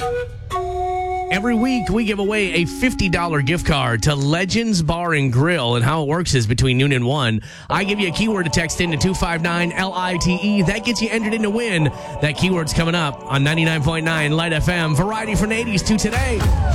Every week, we give away a $50 gift card to Legends Bar and Grill. And how it works is between noon and 1, I give you a keyword to text into 259-LITE. That gets you entered in to win. That keyword's coming up on 99.9 Light FM. Variety from the 80s to today.